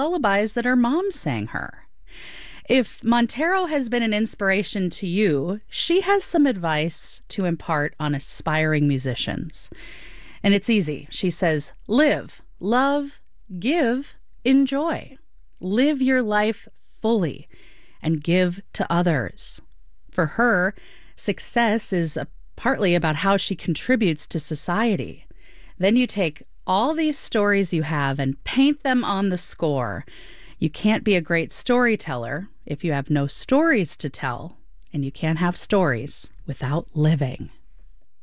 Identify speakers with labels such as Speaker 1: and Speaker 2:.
Speaker 1: lullabies that her mom sang her. If Montero has been an inspiration to you, she has some advice to impart on aspiring musicians. And it's easy. She says, live, love, give, enjoy. Live your life fully and give to others. For her, success is partly about how she contributes to society. Then you take all these stories you have and paint them on the score. You can't be a great storyteller if you have no stories to tell, and you can't have stories without living.